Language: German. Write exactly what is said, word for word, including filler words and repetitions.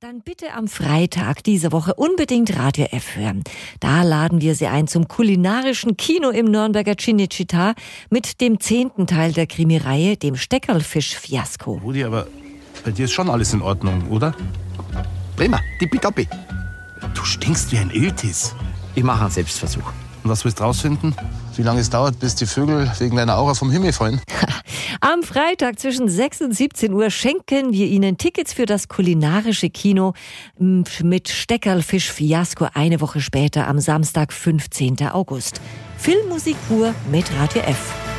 Dann bitte am Freitag dieser Woche unbedingt Radio F hören. Da laden wir Sie ein zum kulinarischen Kino im Nürnberger Cinecittà mit dem zehnten Teil der Krimireihe, dem Steckerlfisch-Fiasko. Rudi, aber bei dir ist schon alles in Ordnung, oder? Prima, tippitoppi. Du stinkst wie ein Iltis. Ich mache einen Selbstversuch. Und was willst du rausfinden? Wie lange es dauert, bis die Vögel wegen deiner Aura vom Himmel fallen? Am Freitag zwischen sechs und siebzehn Uhr schenken wir Ihnen Tickets für das kulinarische Kino mit Steckerlfisch-Fiasko eine Woche später am Samstag, fünfzehnten August. Filmmusik pur mit Radio F.